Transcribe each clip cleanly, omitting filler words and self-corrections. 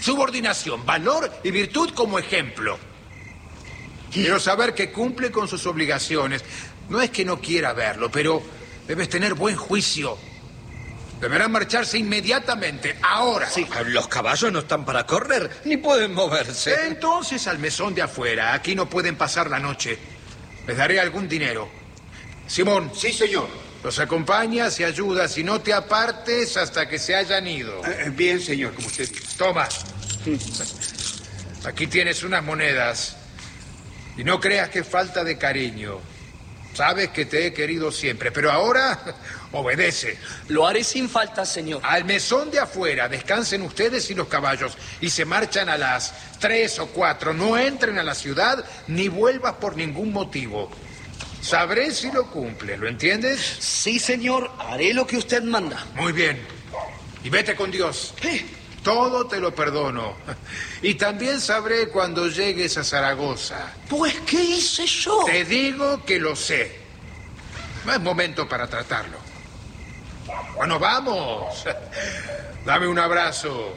subordinación, valor y virtud como ejemplo. Quiero saber que cumple con sus obligaciones. No es que no quiera verlo, pero debes tener buen juicio. Deberán marcharse inmediatamente, ahora. Sí, los caballos no están para correr, ni pueden moverse. Entonces al mesón de afuera. Aquí no pueden pasar la noche. Les daré algún dinero. Simón. Sí, señor. Los acompañas y ayudas y no te apartes hasta que se hayan ido. Bien, señor, como usted dice. Toma. Aquí tienes unas monedas. Y no creas que es falta de cariño. Sabes que te he querido siempre, pero ahora obedece. Lo haré sin falta, señor. Al mesón de afuera, descansen ustedes y los caballos y se marchan a las 3 o 4. No entren a la ciudad ni vuelvas por ningún motivo. Sabré si lo cumple, ¿lo entiendes? Sí, señor, haré lo que usted manda. Muy bien. Y vete con Dios. Todo te lo perdono. Y también sabré cuando llegues a Zaragoza. Pues, ¿qué hice yo? Te digo que lo sé. No es momento para tratarlo. Bueno, vamos. Dame un abrazo.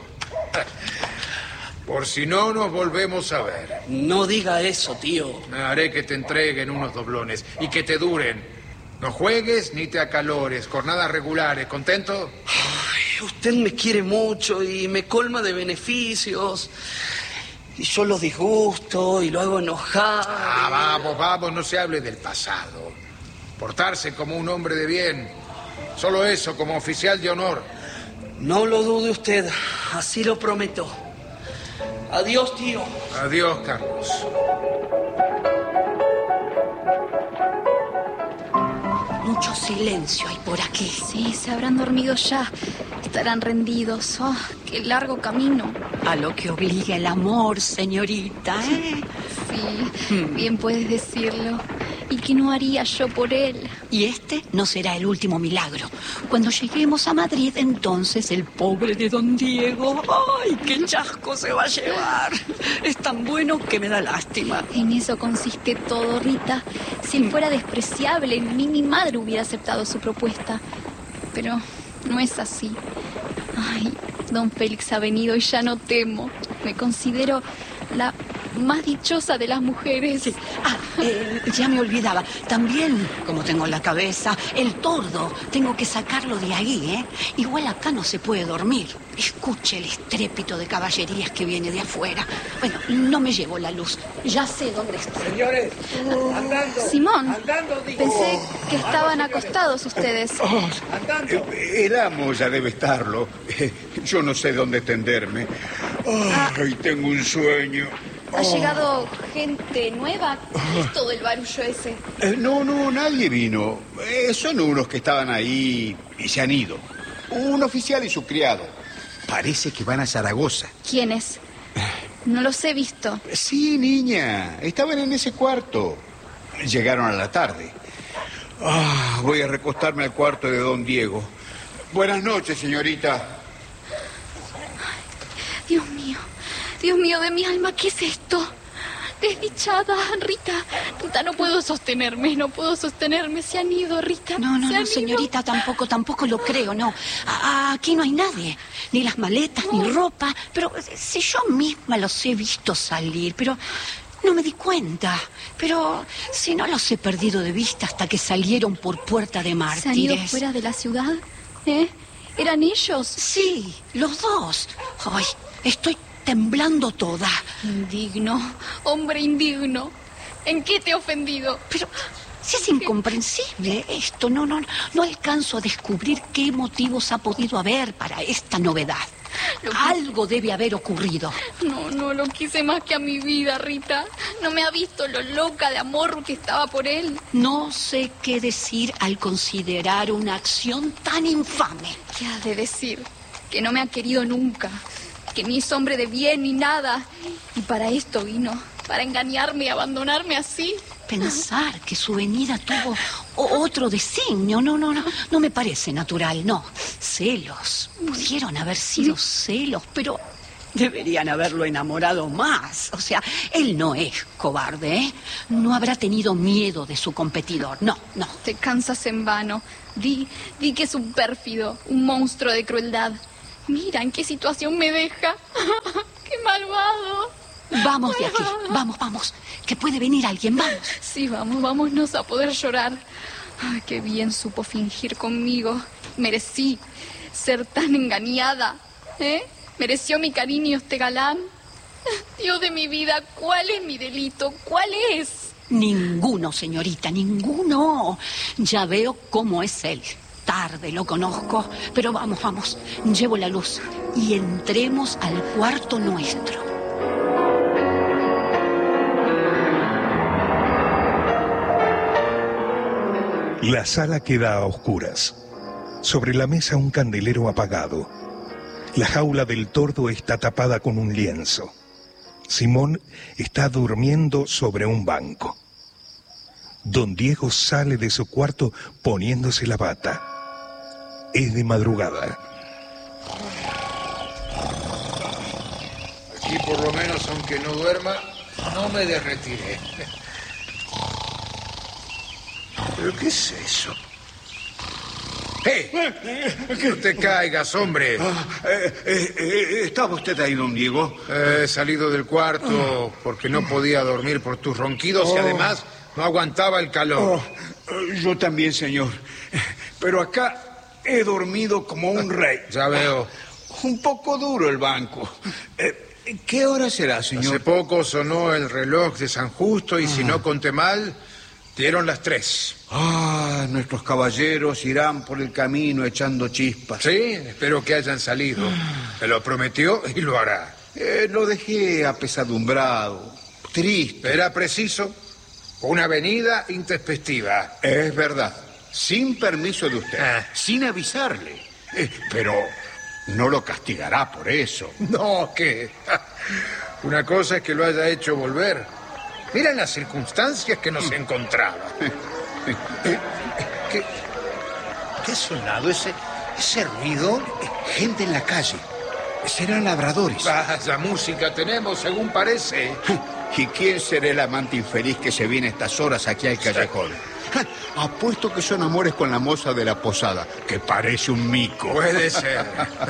Por si no nos volvemos a ver. No diga eso, tío. Haré que te entreguen unos doblones y que te duren. No juegues ni te acalores. Jornadas regulares. ¿Contento? Ay, usted me quiere mucho y me colma de beneficios. Y yo lo disgusto y lo hago enojar. Vamos, no se hable del pasado. Portarse como un hombre de bien. Solo eso, como oficial de honor. No lo dude usted, así lo prometo. Adiós, tío. Adiós, Carlos. Mucho silencio hay por aquí. Sí, se habrán dormido ya. Estarán rendidos. Oh, qué largo camino. A lo que obliga el amor, señorita, ¿eh? Sí, bien puedes decirlo. ¿Y qué no haría yo por él? Y este no será el último milagro. Cuando lleguemos a Madrid, entonces el pobre de don Diego... ¡Ay, qué chasco se va a llevar! Es tan bueno que me da lástima. En eso consiste todo, Rita. Si él fuera despreciable, ni mi madre hubiera aceptado su propuesta. Pero no es así. Ay, don Félix ha venido y ya no temo. Me considero la más dichosa de las mujeres. Sí. Ya me olvidaba. También, como tengo la cabeza, el tordo. Tengo que sacarlo de ahí, ¿eh? Igual acá no se puede dormir. Escuche el estrépito de caballerías que viene de afuera. Bueno, no me llevo la luz. Ya sé dónde está. Señores, andando. Simón, Andando, digo. pensé que estaban acostados ustedes. Andando. El amo ya debe estarlo. Yo no sé dónde tenderme. Ay, tengo un sueño. ¿Ha llegado gente nueva? ¿Qué es todo el barullo ese? No, nadie vino. Son unos que estaban ahí y se han ido. Un oficial y su criado. Parece que van a Zaragoza. ¿Quiénes? No los he visto. Sí, niña. Estaban en ese cuarto. Llegaron a la tarde. Voy a recostarme al cuarto de don Diego. Buenas noches, señorita. Dios mío de mi alma, ¿qué es esto? Desdichada, Rita, no puedo sostenerme, se han ido, Rita. No, señorita, tampoco lo creo, no. Aquí no hay nadie, ni las maletas, ni ropa, pero si yo misma los he visto salir, pero no me di cuenta. Pero si no los he perdido de vista hasta que salieron por Puerta de Mártires. ¿Se han ido fuera de la ciudad? ¿Eran ellos? Sí, los dos. Ay, estoy temblando toda. Indigno, hombre indigno. ¿En qué te he ofendido? Pero si es incomprensible esto, no alcanzo a descubrir qué motivos ha podido haber para esta novedad. Algo debe haber ocurrido. No lo quise más que a mi vida, Rita. No me ha visto lo loca de amor que estaba por él. No sé qué decir al considerar una acción tan infame. ¿Qué has de decir? Que no me ha querido nunca. Que ni es hombre de bien ni nada. Y para esto vino. Para engañarme y abandonarme así. Pensar que su venida tuvo otro designio. No me parece natural, no. Celos. Pudieron haber sido celos, pero deberían haberlo enamorado más. O sea, él no es cobarde, ¿eh? No habrá tenido miedo de su competidor, no. Te cansas en vano. Di que es un pérfido, un monstruo de crueldad. Mira en qué situación me deja. Vamos de aquí, vamos, que puede venir alguien, vamos. Sí, vámonos a poder llorar. Ay, qué bien supo fingir conmigo. Merecí ser tan engañada, ¿eh? ¿Mereció mi cariño este galán? Dios de mi vida, ¿cuál es mi delito? ¿Cuál es? Ninguno, señorita, ninguno. Ya veo cómo es él. Tarde lo conozco, pero vamos, llevo la luz y entremos al cuarto nuestro. La sala queda a oscuras. Sobre la mesa un candelero apagado. La jaula del tordo está tapada con un lienzo. Simón está durmiendo sobre un banco. Don Diego sale de su cuarto poniéndose la bata. Es de madrugada. Aquí por lo menos, aunque no duerma, no me derretiré. ¿Pero qué es eso? ¡Hey! No te caigas, hombre. ¿Estaba usted ahí, don Diego? He salido del cuarto porque no podía dormir por tus ronquidos y además no aguantaba el calor. Yo también, señor. Pero acá he dormido como un rey. Ya veo. Un poco duro el banco. ¿Qué hora será, señor? Hace poco sonó el reloj de San Justo y si no conté mal, dieron las 3. Nuestros caballeros irán por el camino echando chispas. Sí, espero que hayan salido. Me lo prometió y lo hará. Lo dejé apesadumbrado, triste. Era preciso una venida intempestiva. Es verdad, sin permiso de usted, sin avisarle. Pero no lo castigará por eso. No, ¿qué? Una cosa es que lo haya hecho volver. Miren las circunstancias que nos encontraba. ¿Qué ha sonado ese ruido? Gente en la calle. Serán labradores. Vaya música tenemos, según parece. ¿Y quién será el amante infeliz que se viene a estas horas aquí al callejón? Apuesto que son amores con la moza de la posada, que parece un mico. Puede ser.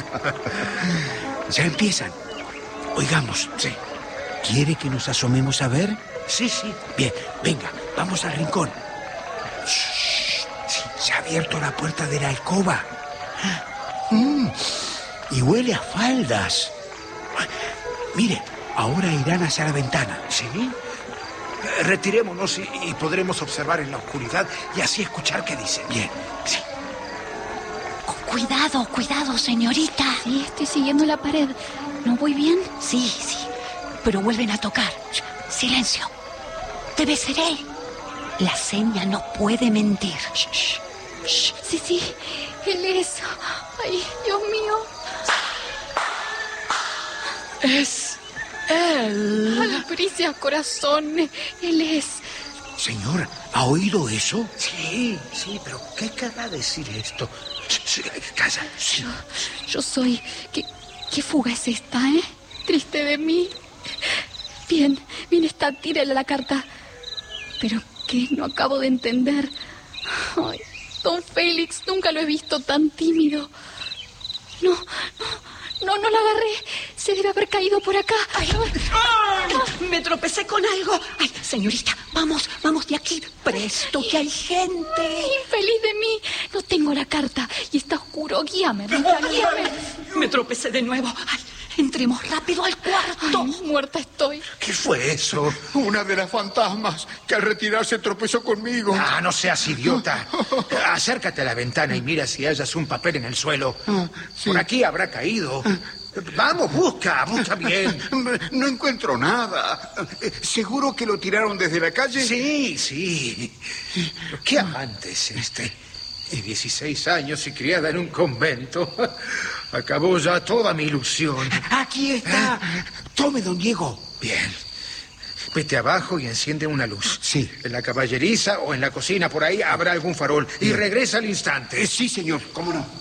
Ya empiezan. Oigamos. Sí. ¿Quiere que nos asomemos a ver? Sí. Bien, venga, vamos al rincón. Shh, sí, se ha abierto la puerta de la alcoba. Y huele a faldas. Mire, ahora irán hacia la ventana. ¿Sí? Retirémonos y podremos observar en la oscuridad y así escuchar qué dicen. Bien, sí. Cuidado, señorita. Sí, estoy siguiendo la pared. ¿No voy bien? Sí, pero vuelven a tocar. Silencio. Debe ser él. La seña no puede mentir. Shh. Sí, él es. Ay, Dios mío. Es él. Albricias, corazón. Él es. Señor, ¿ha oído eso? Sí, pero ¿qué querrá decir esto? Calla. Sí. Yo soy... ¿Qué fuga es esta, eh? Triste de mí. Bien está, tírale la carta. ¿Pero qué? No acabo de entender. Ay, don Félix, nunca lo he visto tan tímido. No la agarré. Se debe haber caído por acá. Ay, me tropecé con algo. Ay, señorita, vamos de aquí. Presto, que hay gente. Infeliz de mí. No tengo la carta y está oscuro. Guíame, Rita, guíame. Me tropecé de nuevo. Ay, entremos rápido al cuarto. Ay, muerta estoy. ¿Qué fue eso? Una de las fantasmas que al retirarse tropezó conmigo. No seas idiota. Acércate a la ventana y mira si hallas un papel en el suelo. Sí. Por aquí habrá caído. Vamos, busca bien. No encuentro nada. ¿Seguro que lo tiraron desde la calle? Sí. ¿Qué amante es este? Y 16 años y criada en un convento. Acabó ya toda mi ilusión. Aquí está. Tome, don Diego. Bien. Vete abajo y enciende una luz. Sí. En la caballeriza o en la cocina, por ahí habrá algún farol. Y regresa al instante. Sí, señor. ¿Cómo no?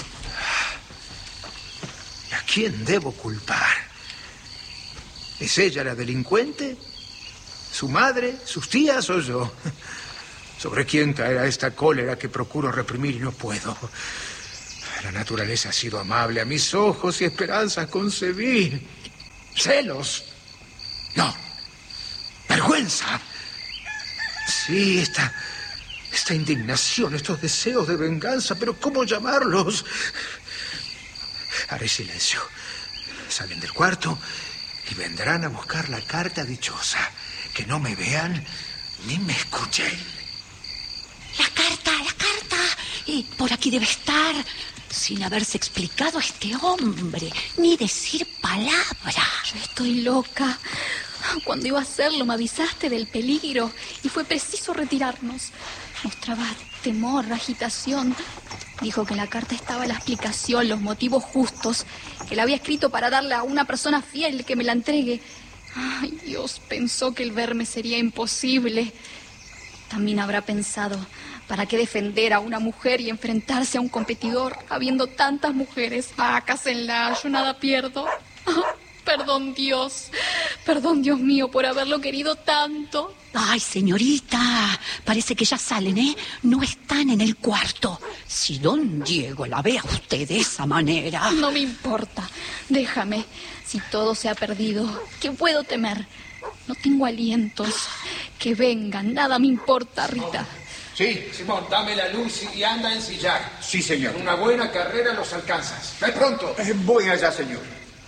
¿A quién debo culpar? ¿Es ella la delincuente? ¿Su madre? ¿Sus tías o yo? ¿Sobre quién caerá esta cólera que procuro reprimir y no puedo? La naturaleza ha sido amable a mis ojos y esperanzas concebí. Celos. No. Vergüenza. Sí, esta indignación, estos deseos de venganza, pero ¿cómo llamarlos? Haré silencio. Salen del cuarto y vendrán a buscar la carta dichosa. Que no me vean ni me escuchen. La carta. Por aquí debe estar. Sin haberse explicado a este hombre, ni decir palabra. Yo estoy loca. Cuando iba a hacerlo me avisaste del peligro y fue preciso retirarnos. Mostraba temor, agitación. Dijo que en la carta estaba la explicación, los motivos justos, que la había escrito para darle a una persona fiel que me la entregue. Ay, Dios, pensó que el verme sería imposible. También habrá pensado, ¿para qué defender a una mujer y enfrentarse a un competidor, habiendo tantas mujeres? Cásenla, yo nada pierdo. Perdón, Dios mío, por haberlo querido tanto. Ay, señorita, parece que ya salen, ¿eh? No están en el cuarto. Si don Diego la ve a usted de esa manera... No me importa, déjame. Si todo se ha perdido, ¿qué puedo temer? No tengo alientos. Que vengan, nada me importa, Rita. Sí, Simón, dame la luz y anda a ensillar. Sí, señor. En una buena carrera los alcanzas. ¡Ve pronto! Voy allá, señor.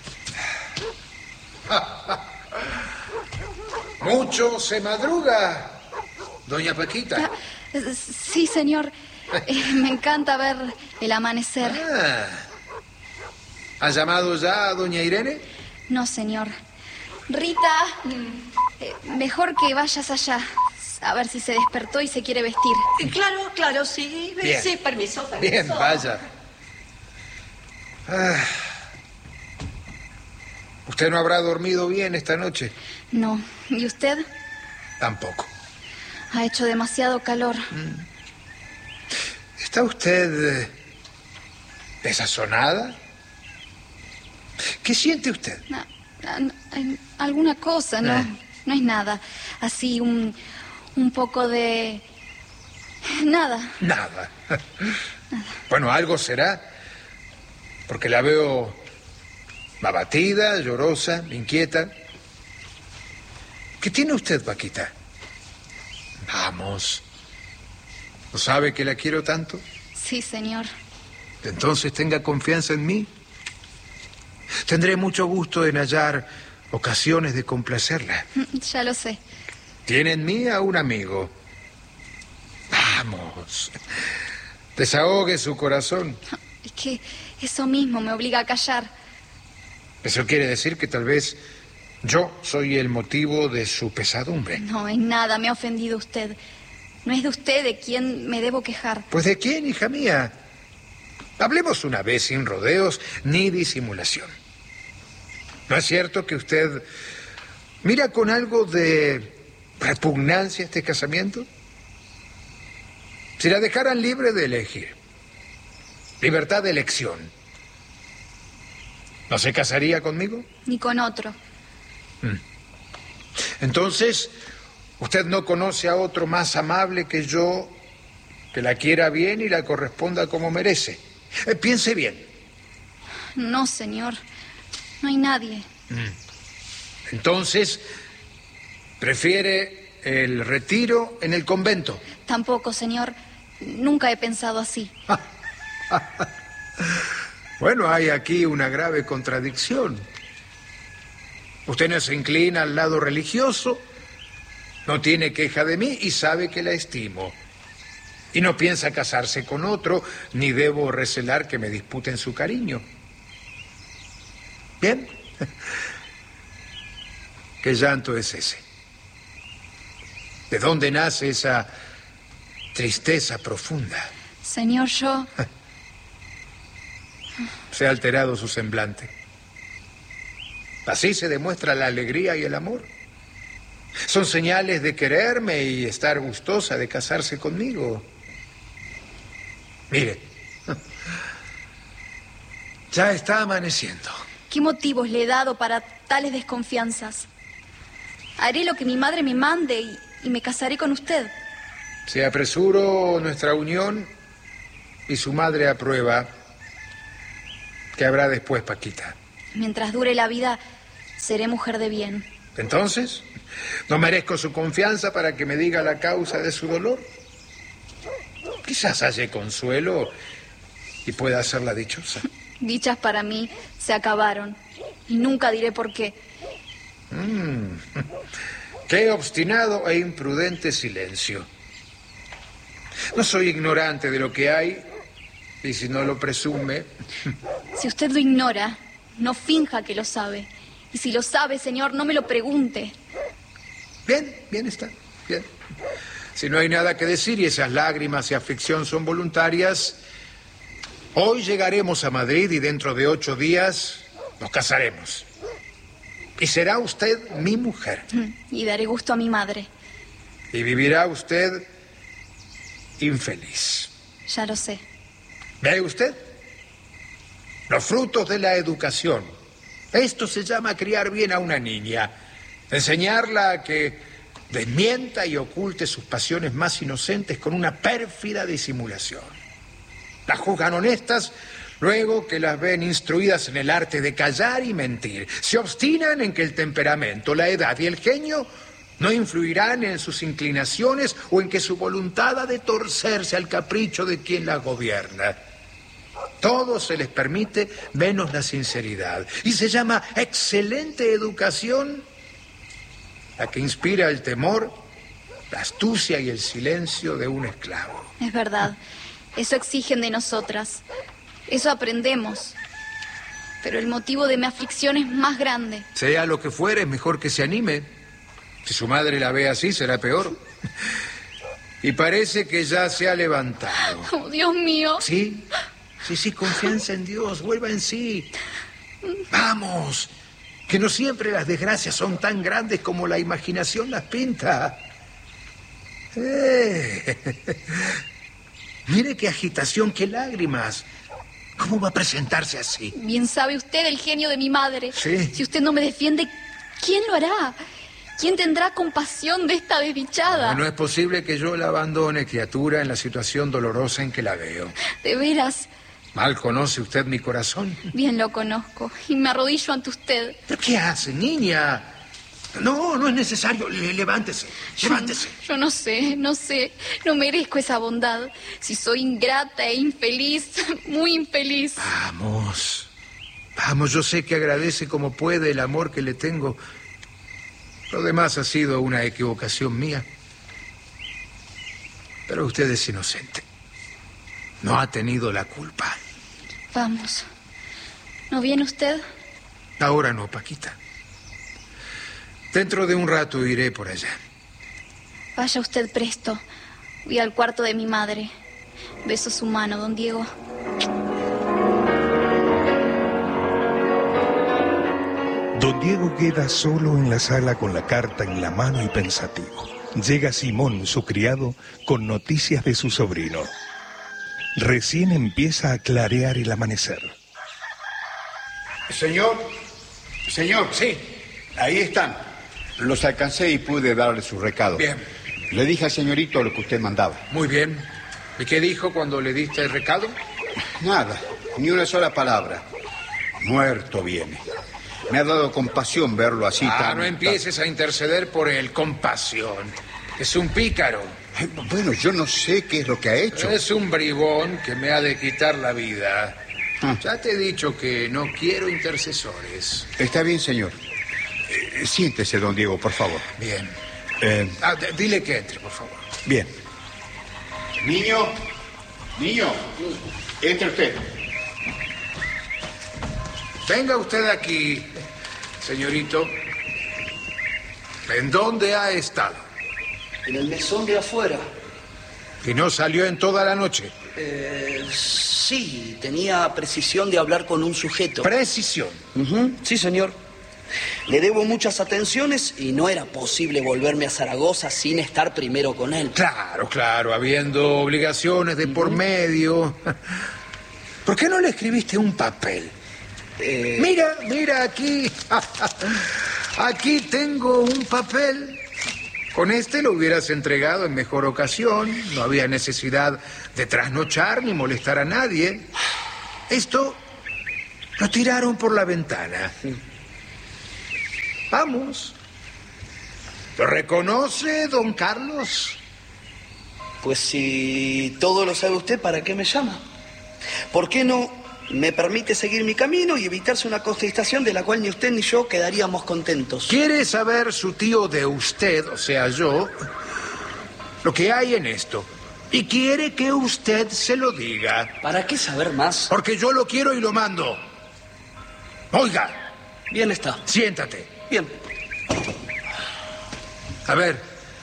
Mucho se madruga, doña Paquita. Sí, señor. Me encanta ver el amanecer. ¿Ha llamado ya a doña Irene? No, señor. Rita, mejor que vayas allá. A ver si se despertó y se quiere vestir. Claro, sí. Bien. Sí, permiso. Bien, vaya. ¿Usted no habrá dormido bien esta noche? No. ¿Y usted? Tampoco. Ha hecho demasiado calor. ¿Está usted desazonada? ¿Qué siente usted? Alguna cosa, no. No es nada. Así un poco de... Nada. Nada. Bueno, algo será, porque la veo abatida, llorosa, inquieta. ¿Qué tiene usted, Paquita? Vamos. ¿No sabe que la quiero tanto? Sí, señor. Entonces tenga confianza en mí. Tendré mucho gusto en hallar ocasiones de complacerla. Ya lo sé. Tiene en mí a un amigo. Vamos. Desahogue su corazón. Es que eso mismo me obliga a callar. Eso quiere decir que tal vez yo soy el motivo de su pesadumbre. No, en nada me ha ofendido usted. No es de usted de quien me debo quejar. Pues ¿de quién, hija mía? Hablemos una vez sin rodeos ni disimulación. ¿No es cierto que usted mira con algo de repugnancia este casamiento? Si la dejaran libre de elegir, libertad de elección, ¿no se casaría conmigo? Ni con otro. Entonces, usted no conoce a otro más amable que yo, que la quiera bien y la corresponda como merece. Piense bien. No, señor. No hay nadie. Entonces, ¿prefiere el retiro en el convento? Tampoco, señor. Nunca he pensado así. Bueno, hay aquí una grave contradicción. Usted no se inclina al lado religioso, no tiene queja de mí y sabe que la estimo. Y no piensa casarse con otro, ni debo recelar que me disputen su cariño. ¿Bien? ¿Qué llanto es ese? ¿De dónde nace esa tristeza profunda? Señor, yo... Se ha alterado su semblante. Así se demuestra la alegría y el amor. Son señales de quererme y estar gustosa de casarse conmigo. Mire, ya está amaneciendo. ¿Qué motivos le he dado para tales desconfianzas? Haré lo que mi madre me mande y me casaré con usted. Se apresuró nuestra unión y su madre aprueba. ¿Qué habrá después, Paquita? Mientras dure la vida, seré mujer de bien. Entonces, ¿no merezco su confianza para que me diga la causa de su dolor? Quizás halle consuelo y pueda hacerla dichosa. Dichas para mí se acabaron y nunca diré por qué. Qué obstinado e imprudente silencio. No soy ignorante de lo que hay, y si no lo presume... Si usted lo ignora, no finja que lo sabe. Y si lo sabe, señor, no me lo pregunte. Bien está, bien. Si no hay nada que decir y esas lágrimas y aflicción son voluntarias, hoy llegaremos a Madrid y dentro de 8 días nos casaremos. Y será usted mi mujer. Y daré gusto a mi madre. Y vivirá usted infeliz. Ya lo sé. ¿Ve usted? Los frutos de la educación. Esto se llama criar bien a una niña. Enseñarla a que desmienta y oculte sus pasiones más inocentes con una pérfida disimulación. Las juzgan honestas luego que las ven instruidas en el arte de callar y mentir. Se obstinan en que el temperamento, la edad y el genio no influirán en sus inclinaciones o en que su voluntad ha de torcerse al capricho de quien las gobierna. Todo se les permite menos la sinceridad. Y se llama excelente educación la que inspira el temor, la astucia y el silencio de un esclavo. Es verdad. Eso exigen de nosotras. Eso aprendemos. Pero el motivo de mi aflicción es más grande. Sea lo que fuere, es mejor que se anime. Si su madre la ve así, será peor. Y parece que ya se ha levantado. Oh, Dios mío. Sí, confianza en Dios, vuelva en sí. Vamos, que no siempre las desgracias son tan grandes como la imaginación las pinta. Mire qué agitación, qué lágrimas. ¿Cómo va a presentarse así? Bien sabe usted el genio de mi madre. Sí. Si usted no me defiende, ¿quién lo hará? ¿Quién tendrá compasión de esta desdichada? No es posible que yo la abandone, criatura, en la situación dolorosa en que la veo. De veras. Mal conoce usted mi corazón. Bien lo conozco y me arrodillo ante usted. ¿Pero qué hace, niña? No es necesario. Levántese. Yo no sé, no merezco esa bondad. Si soy ingrata e infeliz, muy infeliz. Vamos, yo sé que agradece como puede el amor que le tengo. Lo demás ha sido una equivocación mía. Pero usted es inocente. No ha tenido la culpa. Vamos. ¿No viene usted? Ahora no, Paquita. Dentro de un rato iré por allá. Vaya usted presto. Voy al cuarto de mi madre. Beso su mano, don Diego. Don Diego queda solo en la sala con la carta en la mano y pensativo. Llega Simón, su criado, con noticias de su sobrino. Recién empieza a clarear el amanecer. Señor, sí, ahí están. Los alcancé y pude darle su recado. Bien. Le dije al señorito lo que usted mandaba. Muy bien. ¿Y qué dijo cuando le diste el recado? Nada, ni una sola palabra. Muerto viene. Me ha dado compasión verlo así tan... No empieces a interceder por él. Compasión. Es un pícaro. Bueno, yo no sé qué es lo que ha hecho. Es un bribón que me ha de quitar la vida. Ya te he dicho que no quiero intercesores. Está bien, señor. Siéntese, don Diego, por favor. Bien. Dile que entre, por favor. Bien. Niño, entre usted. Venga usted aquí, señorito. ¿En dónde ha estado? En el mesón de afuera. ¿Y no salió en toda la noche? Sí, tenía precisión de hablar con un sujeto. ¿Precisión? Sí, señor. Le debo muchas atenciones y no era posible volverme a Zaragoza sin estar primero con él. Claro, habiendo obligaciones de por medio. ¿Por qué no le escribiste un papel? Mira aquí. Aquí tengo un papel. Con este lo hubieras entregado en mejor ocasión. No había necesidad de trasnochar ni molestar a nadie. Esto lo tiraron por la ventana. Vamos, ¿Lo reconoce, don Carlos? Pues si todo lo sabe usted, ¿para qué me llama? ¿Por qué no me permite seguir mi camino y evitarse una contestación de la cual ni usted ni yo quedaríamos contentos? ¿Quiere saber su tío de usted, o sea, yo, lo que hay en esto? Y quiere que usted se lo diga. ¿Para qué saber más? Porque yo lo quiero y lo mando. Oiga. Bien está. Siéntate. Bien. A ver.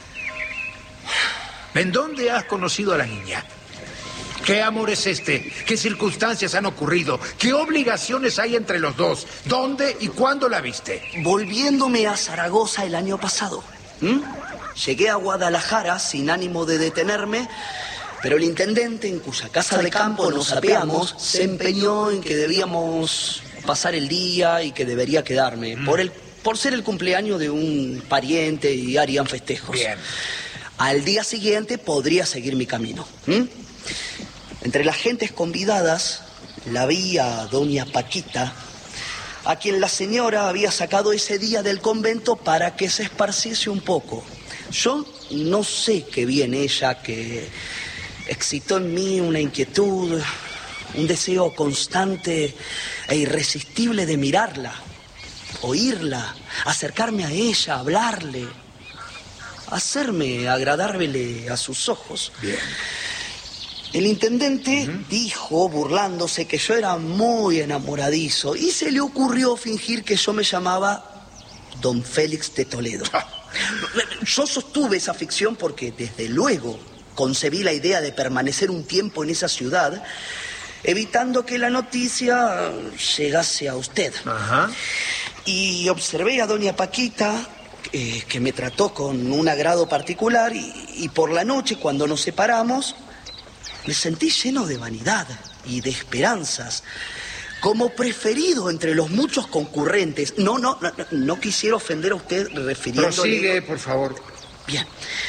¿En dónde has conocido a la niña? ¿Qué amor es este? ¿Qué circunstancias han ocurrido? ¿Qué obligaciones hay entre los dos? ¿Dónde y cuándo la viste? Volviéndome a Zaragoza el año pasado. Llegué a Guadalajara sin ánimo de detenerme, pero el intendente, en cuya casa de campo nos apeamos, se empeñó en que debíamos pasar el día y que debería quedarme, por ser el cumpleaños de un pariente y harían festejos. Bien. Al día siguiente podría seguir mi camino. Entre las gentes convidadas la vi a doña Paquita, a quien la señora había sacado ese día del convento para que se esparciese un poco. Yo no sé qué vi en ella que excitó en mí una inquietud, un deseo constante e irresistible de mirarla, oírla, acercarme a ella, hablarle, hacerme agradarle a sus ojos. Bien. El intendente dijo, burlándose, que yo era muy enamoradizo y se le ocurrió fingir que yo me llamaba Don Félix de Toledo. Yo sostuve esa ficción porque desde luego concebí la idea de permanecer un tiempo en esa ciudad, evitando que la noticia llegase a usted. Ajá. Y observé a doña Paquita, que me trató con un agrado particular, y por la noche, cuando nos separamos, me sentí lleno de vanidad y de esperanzas, como preferido entre los muchos concurrentes. No quisiera ofender a usted refiriéndole... Prosigue, por favor. Bien.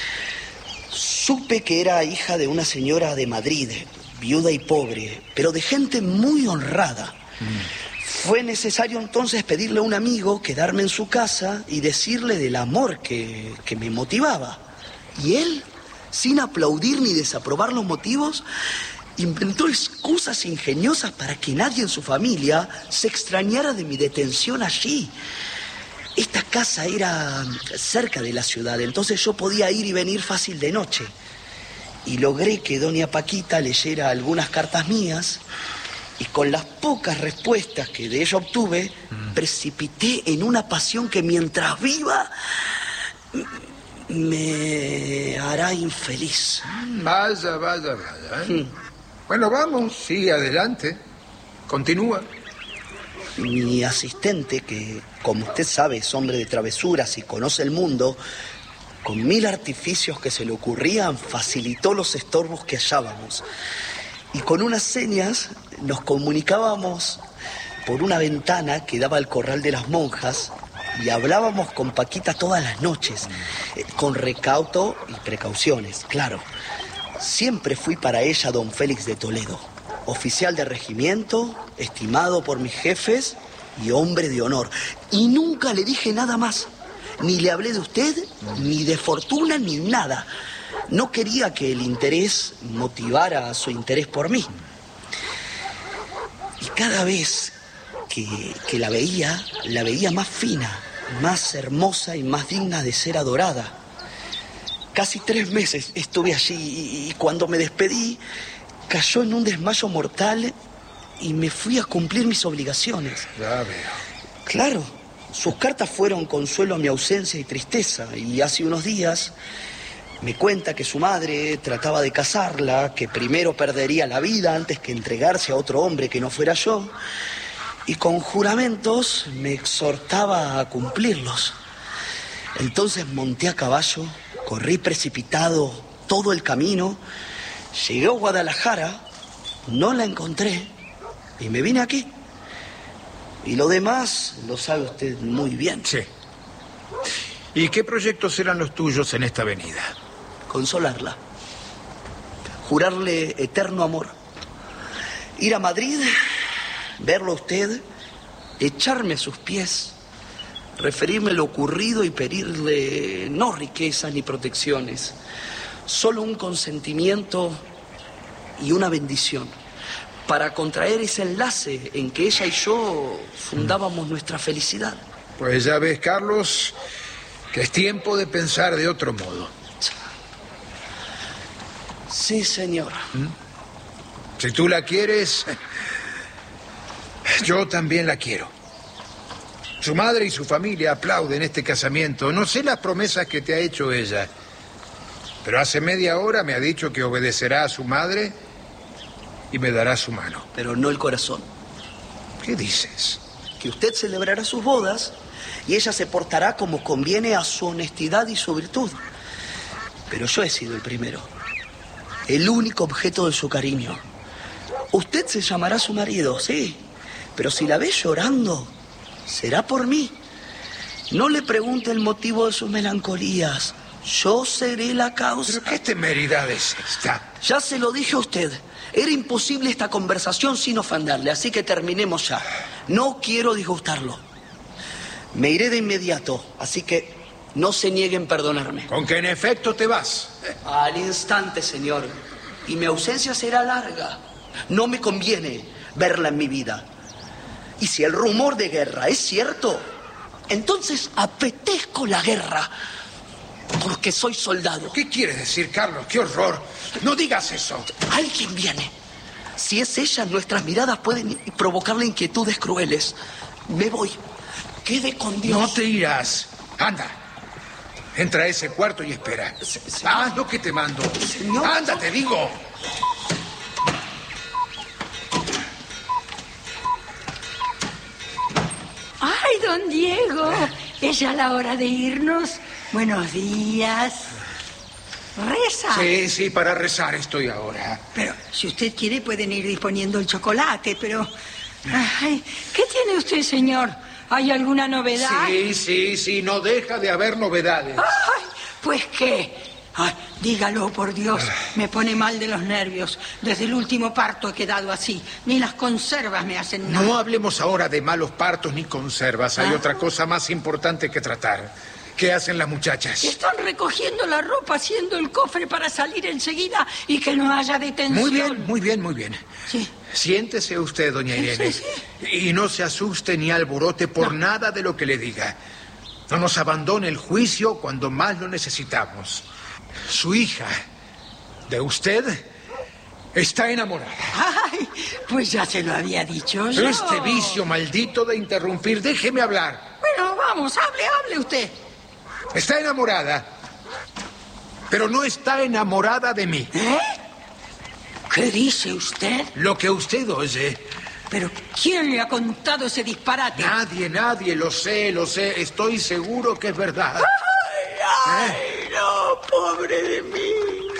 Supe que era hija de una señora de Madrid, viuda y pobre, pero de gente muy honrada. Fue necesario entonces pedirle a un amigo quedarme en su casa y decirle del amor que me motivaba. Y él, sin aplaudir ni desaprobar los motivos, inventó excusas ingeniosas para que nadie en su familia se extrañara de mi detención allí. Esta casa era cerca de la ciudad, entonces yo podía ir y venir fácil de noche. Y logré que doña Paquita leyera algunas cartas mías, y con las pocas respuestas que de ella obtuve, precipité en una pasión que mientras viva me hará infeliz. Vaya. Bueno, vamos, sigue adelante. Continúa. Mi asistente, que como usted sabe es hombre de travesuras y conoce el mundo, con 1000 artificios que se le ocurrían, facilitó los estorbos que hallábamos. Y con unas señas nos comunicábamos por una ventana que daba al corral de las monjas y hablábamos con Paquita todas las noches, con recaudo y precauciones, claro. Siempre fui para ella Don Félix de Toledo, oficial de regimiento, estimado por mis jefes y hombre de honor. Y nunca le dije nada más. Ni le hablé de usted, ni de fortuna, ni nada. No quería que el interés motivara su interés por mí. Y cada vez que la veía más fina, más hermosa y más digna de ser adorada. Casi 3 meses estuve allí y cuando me despedí, cayó en un desmayo mortal y me fui a cumplir mis obligaciones. Ya veo. Claro, sus cartas fueron consuelo a mi ausencia y tristeza, y hace unos días me cuenta que su madre trataba de casarla, que primero perdería la vida antes que entregarse a otro hombre que no fuera yo, y con juramentos me exhortaba a cumplirlos. Entonces monté a caballo, corrí precipitado todo el camino, llegué a Guadalajara, no la encontré y me vine aquí. Y lo demás lo sabe usted muy bien. Sí. ¿Y qué proyectos eran los tuyos en esta avenida? Consolarla, jurarle eterno amor, ir a Madrid, verlo a usted, echarme a sus pies, referirme lo ocurrido y pedirle no riquezas ni protecciones, solo un consentimiento y una bendición para contraer ese enlace en que ella y yo fundábamos nuestra felicidad. Pues ya ves, Carlos, que es tiempo de pensar de otro modo. Sí, señor. Si tú la quieres, yo también la quiero. Su madre y su familia aplauden este casamiento. No sé las promesas que te ha hecho ella, pero hace media hora me ha dicho que obedecerá a su madre y me dará su mano. Pero no el corazón. ¿Qué dices? Que usted celebrará sus bodas y ella se portará como conviene a su honestidad y su virtud. Pero yo he sido el primero, el único objeto de su cariño. Usted se llamará su marido, sí, pero si la ve llorando, será por mí. No le pregunte el motivo de sus melancolías. Yo seré la causa. ¿Pero qué temeridad es esta? Ya se lo dije a usted. Era imposible esta conversación sin ofenderle, así que terminemos ya. No quiero disgustarlo. Me iré de inmediato, así que no se niegue en perdonarme. ¿Con que en efecto te vas? Al instante, señor. Y mi ausencia será larga. No me conviene verla en mi vida. Y si el rumor de guerra es cierto, entonces apetezco la guerra, porque soy soldado. ¿Qué quieres decir, Carlos? ¡Qué horror! No digas eso. Alguien viene. Si es ella, nuestras miradas pueden provocarle inquietudes crueles. Me voy. Quede con Dios. No te irás. Anda. Entra a ese cuarto y espera. Haz lo que te mando. Señor. Anda, te digo. ¡Ay, don Diego! ¿Es ya la hora de irnos? Buenos días. ¿Reza? Sí, para rezar estoy ahora. Pero si usted quiere pueden ir disponiendo el chocolate, pero... Ay, ¿qué tiene usted, señor? ¿Hay alguna novedad? Sí, no deja de haber novedades. Ay, ¿pues qué? Ay, dígalo, por Dios. Me pone mal de los nervios. Desde el último parto he quedado así. Ni las conservas me hacen nada. No hablemos ahora de malos partos ni conservas. Hay otra cosa más importante que tratar. ¿Qué hacen las muchachas? Están recogiendo la ropa, haciendo el cofre para salir enseguida y que no haya detención. Muy bien. Sí. Siéntese usted, doña Irene. Sí. Y no se asuste ni alborote por nada de lo que le diga. No nos abandone el juicio cuando más lo necesitamos. Su hija, de usted, está enamorada. Ay, pues ya se lo había dicho yo. Este vicio maldito de interrumpir, déjeme hablar. Bueno, vamos, hable usted. Está enamorada, pero no está enamorada de mí. ¿Eh? ¿Qué dice usted? Lo que usted oye. ¿Pero quién le ha contado ese disparate? Nadie, lo sé, estoy seguro que es verdad. ¡Ay, no, pobre de mí!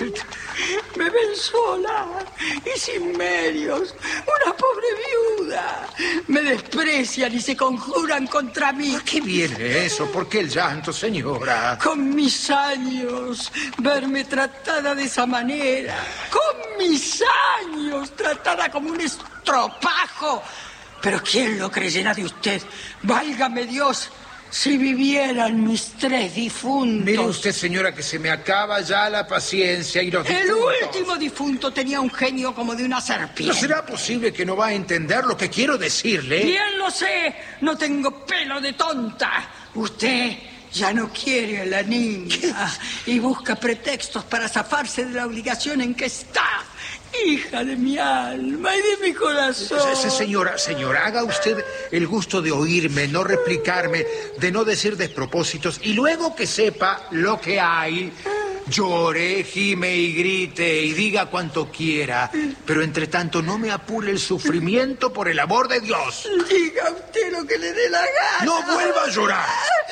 Me ven sola y sin medios, una pobre viuda. Me desprecian y se conjuran contra mí. ¿Por qué viene eso? ¿Por qué el llanto, señora? Con mis años, verme tratada de esa manera. Con mis años, tratada como un estropajo. Pero ¿quién lo creyera de usted? Válgame Dios. Si vivieran mis 3 difuntos. Mire usted, señora, que se me acaba ya la paciencia y los difuntos. El último difunto tenía un genio como de una serpiente. ¿No será posible que no va a entender lo que quiero decirle? Bien lo sé, no tengo pelo de tonta. Usted ya no quiere a la niña y busca pretextos para zafarse de la obligación en que está. Hija de mi alma y de mi corazón. Señora, haga usted el gusto de oírme, no replicarme, de no decir despropósitos, y luego que sepa lo que hay, llore, gime y grite y diga cuanto quiera, pero entre tanto no me apure el sufrimiento por el amor de Dios. Diga usted lo que le dé la gana. No vuelva a llorar.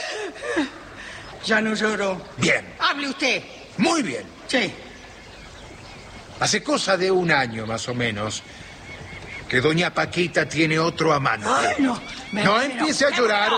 Ya no lloro. Bien. Hable usted. Muy bien. Sí. Hace cosa de 1 año, más o menos, que doña Paquita tiene otro amante. Ay, no. No empiece a llorar.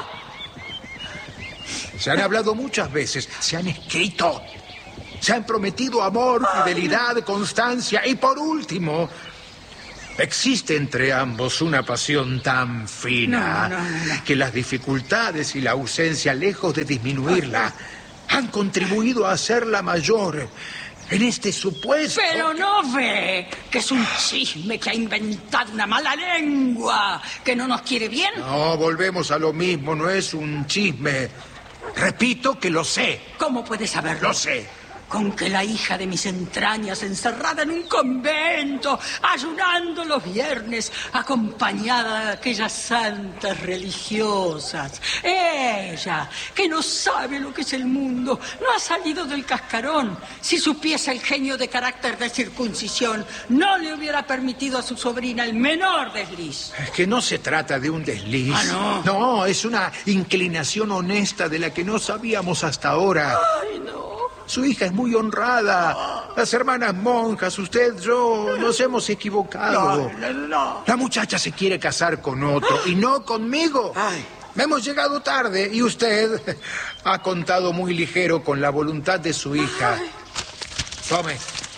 Se han hablado muchas veces, se han escrito, se han prometido amor, fidelidad, constancia y por último, Existe entre ambos una pasión tan fina que las dificultades y la ausencia, lejos de disminuirla, han contribuido a hacerla mayor. En este supuesto... Pero no ve que es un chisme que ha inventado una mala lengua, que no nos quiere bien. No, volvemos a lo mismo, no es un chisme. Repito que lo sé. ¿Cómo puede saberlo? Lo sé. Con que la hija de mis entrañas, encerrada en un convento, ayunando los viernes, acompañada de aquellas santas religiosas. Ella, que no sabe lo que es el mundo, no ha salido del cascarón. Si supiese el genio de carácter de circuncisión, no le hubiera permitido a su sobrina el menor desliz. Es que no se trata de un desliz. ¿Ah, no? No, es una inclinación honesta de la que no sabíamos hasta ahora. Ay, no. Su hija es muy honrada. Las hermanas monjas, usted, yo, nos hemos equivocado. No. La muchacha se quiere casar con otro y no conmigo. Ay. Hemos llegado tarde y usted ha contado muy ligero con la voluntad de su hija. Tome.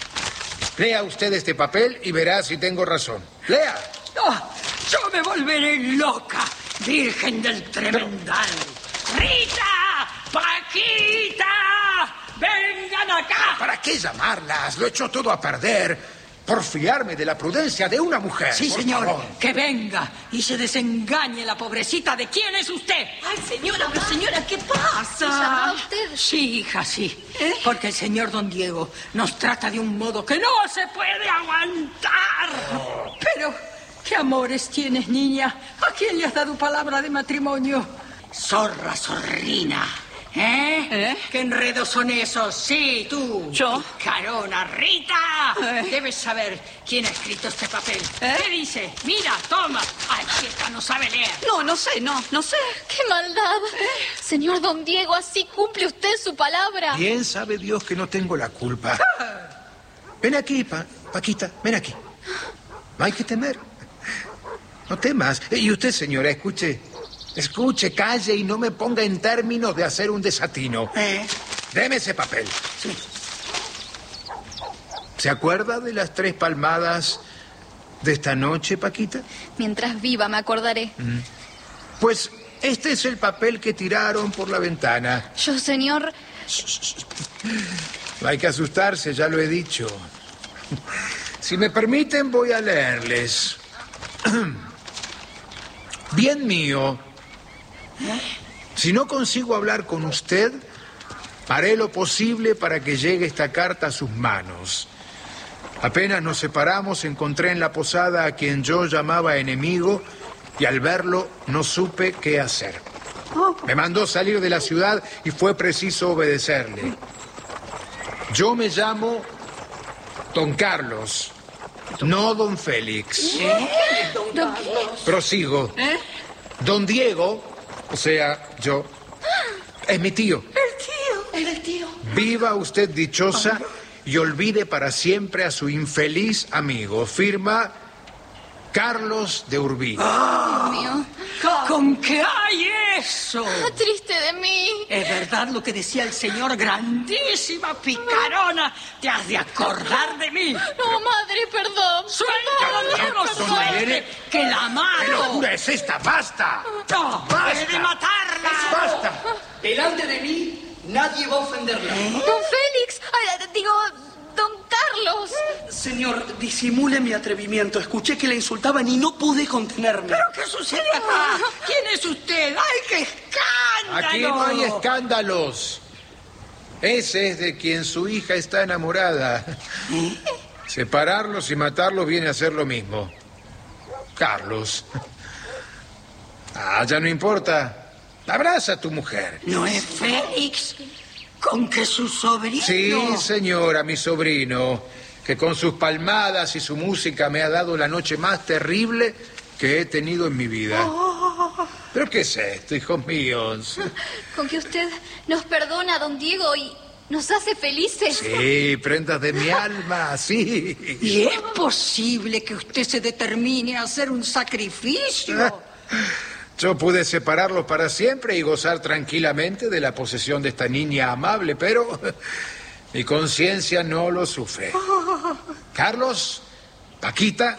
Lea usted este papel y verá si tengo razón. Lea. No, yo me volveré loca, virgen del tremendal. ¡Rita! ¡Paquita! ¡Vengan acá! ¿Para qué llamarlas? Lo he hecho todo a perder por fiarme de la prudencia de una mujer. Sí, por señor, favor. que venga y se desengañe la pobrecita. ¿De quién es usted? Ay, señora, pero señora, ¿qué pasa? ¿Llamaba usted? Sí, hija, sí. Porque el señor don Diego nos trata de un modo que no se puede aguantar. Pero, ¿qué amores tienes, niña? ¿A quién le has dado palabra de matrimonio? Zorra, zorrina. ¿Qué enredos son esos? Sí, tú. ¿Yo? Carona, Rita. Debes saber quién ha escrito este papel. ¿Qué dice? Mira, toma. Ay, esta no sabe leer. No sé. ¡Qué maldad! Señor don Diego, así cumple usted su palabra. Bien sabe Dios que no tengo la culpa. Ven aquí, Paquita, ven aquí. No hay que temer. No temas. Y usted, señora, escuche, calle y no me ponga en términos de hacer un desatino. Deme ese papel. Sí. ¿Se acuerda de las 3 palmadas de esta noche, Paquita? Mientras viva me acordaré. Pues este es el papel que tiraron por la ventana. Yo, señor... No hay que asustarse, ya lo he dicho. Si me permiten, voy a leerles. Bien mío, si no consigo hablar con usted, haré lo posible para que llegue esta carta a sus manos. Apenas nos separamos, encontré en la posada a quien yo llamaba enemigo y al verlo no supe qué hacer. Me mandó salir de la ciudad y fue preciso obedecerle. Yo me llamo Don Carlos, no Don Félix. Prosigo. Don Diego, o sea, yo, es mi tío. El tío. Viva usted dichosa y olvide para siempre a su infeliz amigo. Firma Carlos de Urbina. Dios mío. ¿Con qué hay eso? Triste de mí. Es verdad lo que decía el señor, grandísima picarona. Te has de acordar de mí. No, madre, perdón. ¡Suéltalo, Perdón, suelte! ¡Que la ¿Qué mato! locura es esta? ¡Basta! ¡No! ¡He de matarla! ¡Basta! Delante de mí, nadie va a ofenderla. Don Félix, don Carlos. Señor, disimule mi atrevimiento. Escuché que le insultaban y no pude contenerme. ¿Pero qué sucede acá? ¿Quién es usted? ¡Ay, qué escándalo! Aquí no hay escándalos. Ese es de quien su hija está enamorada. Separarlos y matarlos viene a ser lo mismo. Carlos. Ya no importa. Abraza a tu mujer. ¿No es Félix? ¿Con que su sobrino? Sí, señora, mi sobrino, que con sus palmadas y su música me ha dado la noche más terrible que he tenido en mi vida. ¿Pero qué es esto, hijos míos? Con que usted nos perdona, don Diego, y nos hace felices. Sí, prendas de mi alma, sí. ¿Y es posible que usted se determine a hacer un sacrificio? Yo pude separarlos para siempre y gozar tranquilamente de la posesión de esta niña amable, pero mi conciencia no lo sufre. Carlos, Paquita.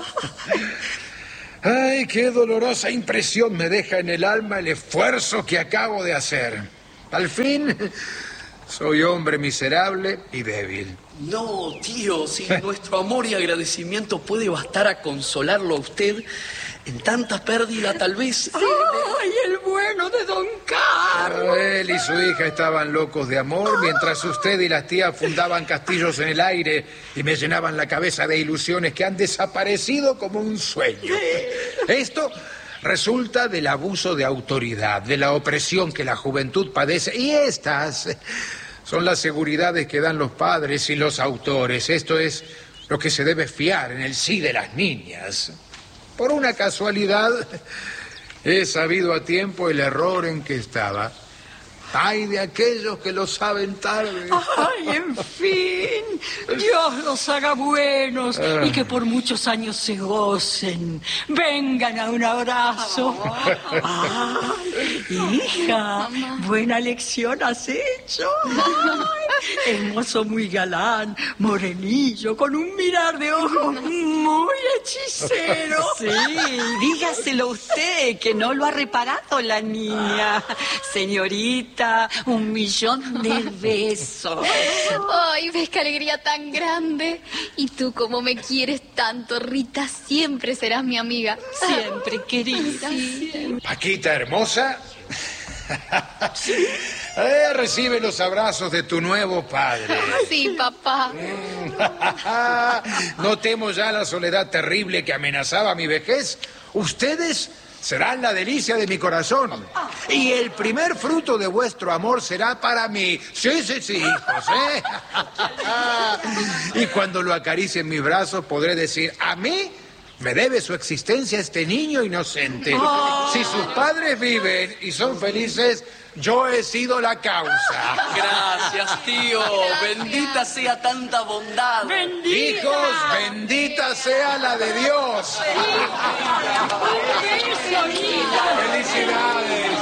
Ay, qué dolorosa impresión me deja en el alma el esfuerzo que acabo de hacer. Al fin, soy hombre miserable y débil. No, tío, si nuestro amor y agradecimiento puede bastar a consolarlo a usted en tanta pérdida, tal vez... ¡Ay, el bueno de don Carlos! Él y su hija estaban locos de amor, mientras usted y las tías fundaban castillos en el aire y me llenaban la cabeza de ilusiones que han desaparecido como un sueño. Esto resulta del abuso de autoridad, de la opresión que la juventud padece, y estas son las seguridades que dan los padres y los autores. Esto es lo que se debe fiar en el sí de las niñas. Por una casualidad, he sabido a tiempo el error en que estaba. Ay de aquellos que lo saben tarde. ¡Ay, en fin! Dios los haga buenos y que por muchos años se gocen. Vengan a un abrazo. ¡Ay, hija! Buena lección has hecho. ¡Ay, hermoso, muy galán, morenillo, con un mirar de ojos muy hechicero! Sí, dígaselo usted, que no lo ha reparado la niña. Señorita, 1.000.000 de besos. Ay, ves qué alegría tan grande. Y tú, como me quieres tanto, Rita, siempre serás mi amiga. Siempre, querida. Sí. Paquita hermosa, recibe los abrazos de tu nuevo padre. Sí, papá. ¿No temo ya la soledad terrible que amenazaba mi vejez? Ustedes serán la delicia de mi corazón. Y el primer fruto de vuestro amor será para mí. Sí, hijos, ¿eh? Y cuando lo acaricie en mis brazos podré decir, a mí me debe su existencia este niño inocente. Si sus padres viven y son felices, yo he sido la causa. Gracias, tío. Bendita sea tanta bondad. ¡Bendita! Hijos, bendita sea la de Dios. ¡Felicidades! ¡Felicidades!